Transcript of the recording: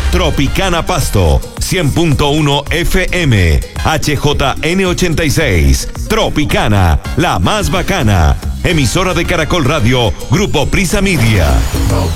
Tropicana Pasto, 100.1 FM, HJN86, Tropicana, la más bacana. Emisora de Caracol Radio, Grupo Prisa Media.